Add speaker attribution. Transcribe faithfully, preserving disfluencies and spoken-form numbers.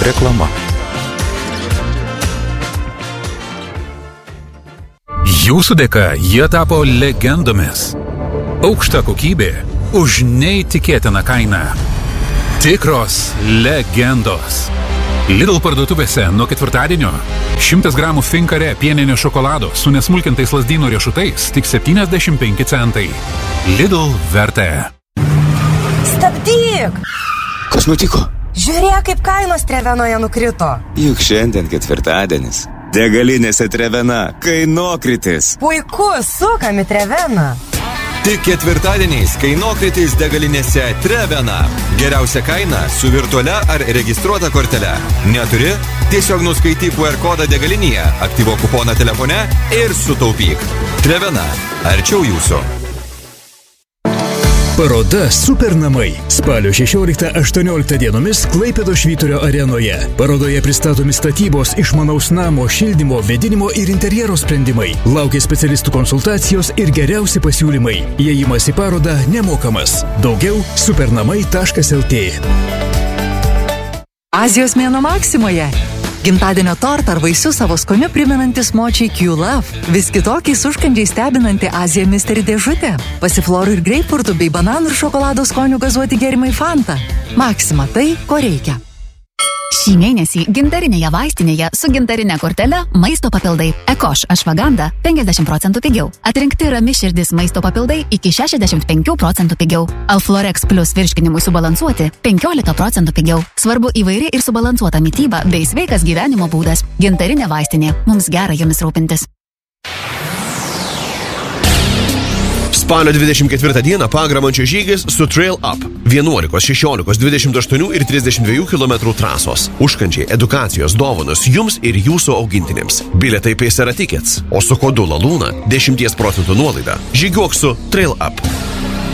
Speaker 1: Reklama.
Speaker 2: Jūsų dėka jie tapo legendomis. Aukšta kokybė už neįtikėtiną kainą. Tikros legendos. Lidl parduotuvėse nuo ketvirtadienio šimtas gramų Finkare pieninio šokolado su nesmulkintais lazdynų riešutais tik septyniasdešimt penki centai. Lidl vertė.
Speaker 3: Stabdyk!
Speaker 4: Kas nutiko?
Speaker 3: Žiūrėk, kaip kainos Trevenoje nukrito.
Speaker 4: Juk šiandien ketvirtadienis. Degalinėse Trevena kainokritis.
Speaker 3: Puiku, sukam į Treveną.
Speaker 5: Tik ketvirtadieniais kainokritis degalinėse Trevena. Geriausia kaina su virtualia ar registruota kortele. Neturi? Tiesiog nuskaityk Q R kodą degalinėje, aktyvuok kuponą telefone ir sutaupyk. Trevena. Arčiau jūsų.
Speaker 6: Paroda Supernamai. Spalio šešioliktą aštuonioliktą dienomis Klaipėdos Švyturio arenoje. Parodoje pristatomi statybos, išmanaus namo, šildymo, vėdinimo ir interjero sprendimai. Laukia specialistų konsultacijos ir geriausi pasiūlymai. Įėjimas į parodą nemokamas. Daugiau supernamai taškas lt.
Speaker 7: Azijos mėnuo Maksimoje. Gimtadienio tortą ar vaisius savo skoniu primenantis močiai Q-Love. Vis kitokiais užkandžiais stebinanti Azija Mystery dėžutė. Pasiflorų ir greipfurtų bei bananų ir šokolado skonių gazuoti gėrimai Fanta. Maksima tai, ko reikia.
Speaker 8: Šį mėnesį gintarinėje vaistinėje su gintarinė kortele maisto papildai. Ekoš ašvaganda penkiasdešimt procentų pigiau. Atrinkti rami širdis maisto papildai iki šešiasdešimt penkių procentų pigiau. Alflorex plus virškinimui subalansuoti penkiolika procentų pigiau. Svarbu įvairi ir subalansuota mityba bei sveikas gyvenimo būdas. Gintarinė vaistinė. Mums gera jomis rūpintis.
Speaker 9: Spalio dvidešimt ketvirtą dieną Pagramančio žygis su Trail Up. vienuolikos, šešiolikos, dvidešimt aštuonių ir trisdešimt dviejų kilometrų trasos. Užkandžiai, edukacijos, dovanos jums ir jūsų augintinėms. Bilietai Paysera Tickets, o su kodu LALUNA dešimties procentų nuolaida. Žygiuok su Trail Up.